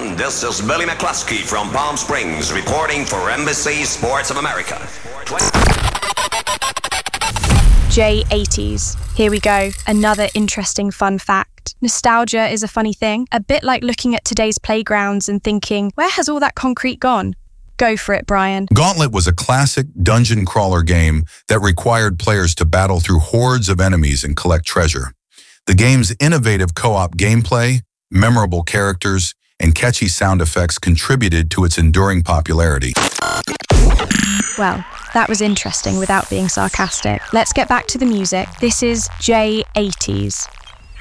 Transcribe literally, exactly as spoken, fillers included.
everyone. This is Billy McCluskey from Palm Springs reporting for Embassy Sports of America. J eighties. Here we go. Another interesting fun fact. Nostalgia is a funny thing, a bit like looking at today's playgrounds and thinking, where has all that concrete gone? Go for it, Brian. Gauntlet was a classic dungeon crawler game that required players to battle through hordes of enemies and collect treasure. The game's innovative co-op gameplay, memorable characters, and catchy sound effects contributed to its enduring popularity. Well, that was interesting without being sarcastic. Let's get back to the music. This is J eighties.